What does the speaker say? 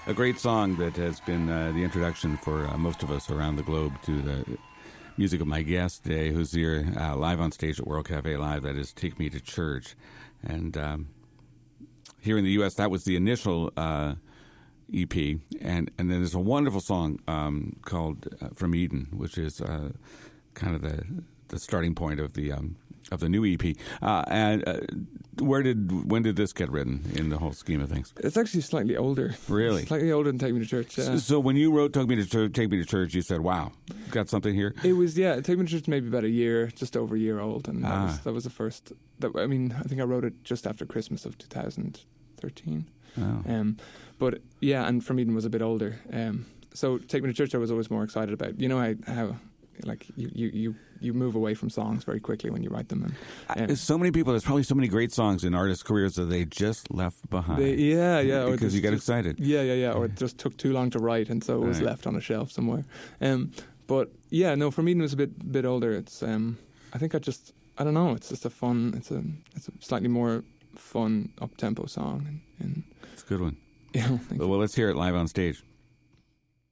A great song that has been the introduction for most of us around the globe to the music of my guest today, who's here live on stage at World Cafe Live. That is "Take Me to Church." And here in the U.S., that was the initial EP. And then there's a wonderful song called "From Eden," which is kind of the starting point of the new EP. When did this get written in the whole scheme of things? It's actually slightly older. Really? Slightly older than Take Me to Church. So when you wrote Take Me to Church, you said, wow, got something here? It was, Take Me to Church maybe about a year, just over a year old. And that was the first. I think I wrote it just after Christmas of 2013. Oh. But yeah, and From Eden was a bit older. So Take Me to Church I was always more excited about. You know how like you move away from songs very quickly when you write them. And so many people, there's probably so many great songs in artists' careers that they just left behind. Because you got excited. Or it just took too long to write, and so it was left on a shelf somewhere. But yeah, no, From Eden was a bit older. It's I think I don't know. It's just a fun. It's a slightly more fun up tempo song. And it's a good one. Yeah. Well, let's hear it live on stage.